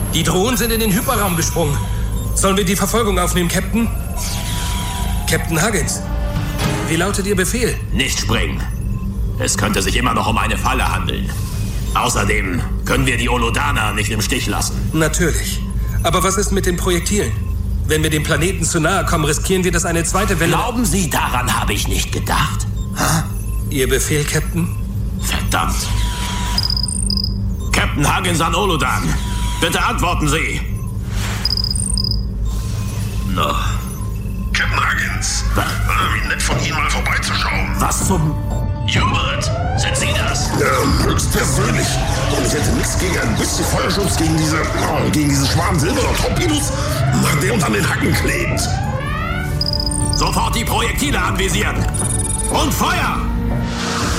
Die Drohnen sind in den Hyperraum gesprungen. Sollen wir die Verfolgung aufnehmen, Captain? Captain Huggins, wie lautet Ihr Befehl? Nicht springen. Es könnte sich immer noch um eine Falle handeln. Außerdem können wir die Olodaner nicht im Stich lassen. Natürlich. Aber was ist mit den Projektilen? Wenn wir dem Planeten zu nahe kommen, riskieren wir, dass eine zweite Welle... Glauben Sie, daran habe ich nicht gedacht. Ha? Ihr Befehl, Captain? Verdammt. Captain Huggins an Olodan. Bitte antworten Sie. No. Captain Huggins. Wie nett von Ihnen mal vorbeizuschauen. Was zum... Hubert, sind Sie das? Höchstpersönlich. Und ich hätte nichts gegen ein bisschen Feuerschutz gegen diese Schwarm silberner Torpedos, der uns an den Hacken klebt. Sofort die Projektile anvisieren. Und Feuer!